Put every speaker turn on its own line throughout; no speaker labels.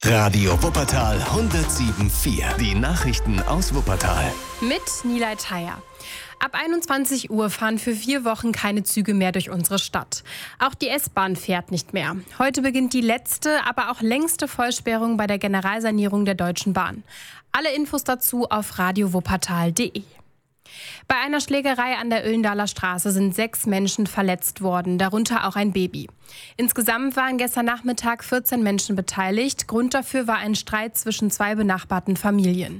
Radio Wuppertal 107.4. Die Nachrichten aus Wuppertal.
Mit Nilay Theier. Ab 21 Uhr fahren für 4 Wochen keine Züge mehr durch unsere Stadt. Auch die S-Bahn fährt nicht mehr. Heute beginnt die letzte, aber auch längste Vollsperrung bei der Generalsanierung der Deutschen Bahn. Alle Infos dazu auf radiowuppertal.de. Bei einer Schlägerei an der Oellendaler Straße sind 6 Menschen verletzt worden, darunter auch ein Baby. Insgesamt waren gestern Nachmittag 14 Menschen beteiligt. Grund dafür war ein Streit zwischen 2 benachbarten Familien.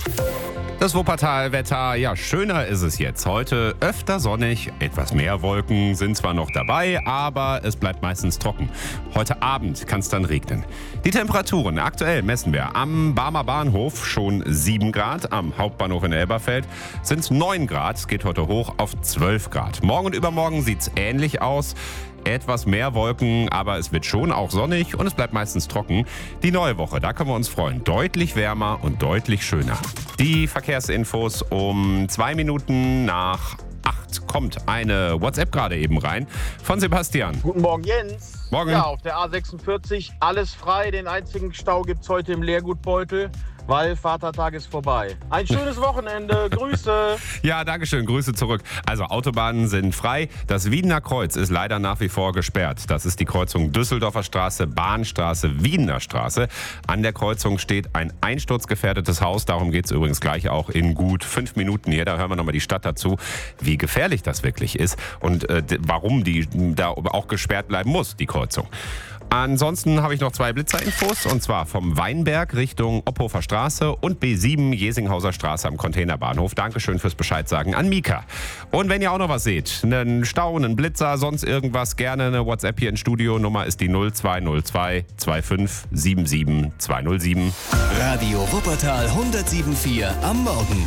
Das Wuppertal-Wetter, ja, schöner ist es jetzt. Heute öfter sonnig, etwas mehr Wolken sind zwar noch dabei, aber es bleibt meistens trocken. Heute Abend kann es dann regnen. Die Temperaturen, aktuell messen wir am Barmer Bahnhof schon 7 Grad, am Hauptbahnhof in Elberfeld sind 9 Grad, es geht heute hoch auf 12 Grad. Morgen und übermorgen sieht es ähnlich aus. Etwas mehr Wolken, aber es wird schon auch sonnig und es bleibt meistens trocken. Die neue Woche, da können wir uns freuen. Deutlich wärmer und deutlich schöner. Die Verkehrsinfos um 2 Minuten nach 8 kommt eine WhatsApp gerade eben rein von Sebastian.
Guten Morgen, Jens.
Morgen.
Ja, auf der A46 alles frei. Den einzigen Stau gibt es heute im Leergutbeutel, weil Vatertag ist vorbei. Ein schönes Wochenende. Grüße.
Ja, dankeschön. Grüße zurück. Also Autobahnen sind frei. Das Wiedener Kreuz ist leider nach wie vor gesperrt. Das ist die Kreuzung Düsseldorfer Straße, Bahnstraße, Wiedener Straße. An der Kreuzung steht ein einsturzgefährdetes Haus. Darum geht es übrigens gleich auch in gut 5 Minuten hier. Da hören wir nochmal die Stadt dazu, wie gefährlich das wirklich ist und warum die da auch gesperrt bleiben muss, die Kreuzung. Ansonsten habe ich noch 2 Blitzerinfos, und zwar vom Weinberg Richtung Opphofer Straße und B7 Jesinghauser Straße am Containerbahnhof. Dankeschön fürs Bescheid sagen an Mika. Und wenn ihr auch noch was seht, einen Stau, einen Blitzer, sonst irgendwas, gerne eine WhatsApp hier ins Studio. Nummer ist die 0202 25 77 207.
Radio Wuppertal 107.4 am Morgen.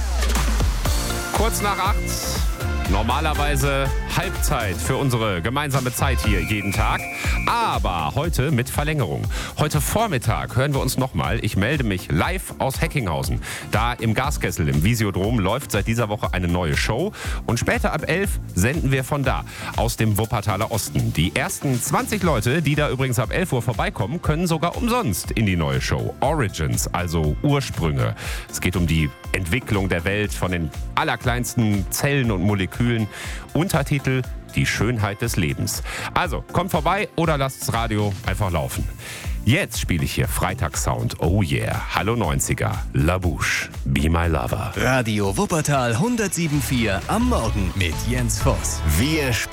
Kurz nach 8. Normalerweise Halbzeit für unsere gemeinsame Zeit hier jeden Tag, aber heute mit Verlängerung. Heute Vormittag hören wir uns nochmal. Ich melde mich live aus Heckinghausen. Da im Gaskessel im Visiodrom läuft seit dieser Woche eine neue Show und später ab 11 senden wir von da, aus dem Wuppertaler Osten. Die ersten 20 Leute, die da übrigens ab 11 Uhr vorbeikommen, können sogar umsonst in die neue Show. Origins, also Ursprünge. Es geht um die Entwicklung der Welt von den allerkleinsten Zellen und Molekülen. Untertitel: Die Schönheit des Lebens. Also, kommt vorbei oder lasst das Radio einfach laufen. Jetzt spiele ich hier Freitagssound. Oh yeah. Hallo 90er. La Bouche. Be My Lover.
Radio Wuppertal 107.4 am Morgen mit Jens Voss. Wir spielen